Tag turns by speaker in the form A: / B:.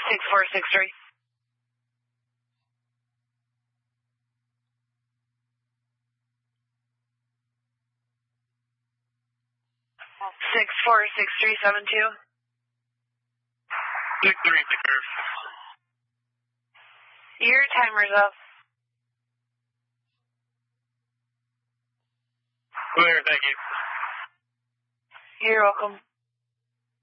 A: 6463. Six four six three seven two.
B: 63.
A: Your timer's up.
B: Clear, thank you.
A: You're welcome.